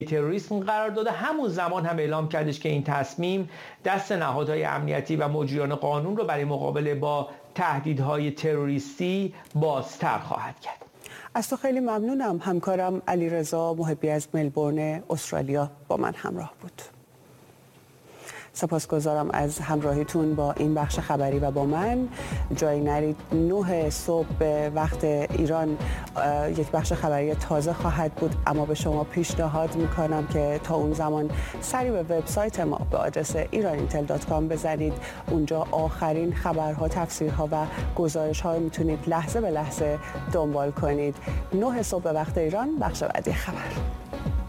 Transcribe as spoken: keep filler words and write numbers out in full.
تروریسم قرار داده، همون زمان هم اعلام کردش که این تصمیم دست نهادهای امنیتی و مجریان قانون رو برای مقابله با تهدیدهای تروریستی بازتر خواهد کرد. از تو خیلی ممنونم. همکارم علیرضا محبی از ملبورن استرالیا با من همراه بود. سپاسگزارم از همراهیتون با این بخش خبری و با من. جایی نرید. نه صبح به وقت ایران یک بخش خبری تازه خواهد بود، اما به شما پیشنهاد میکنم که تا اون زمان سری به وبسایت ما به آدرس ایران اینتل دات کام بزنید. اونجا آخرین خبرها، تفسیرها و گزارش‌ها رو میتونید لحظه به لحظه دنبال کنید. نه صبح به وقت ایران، بخش بعدی خبر.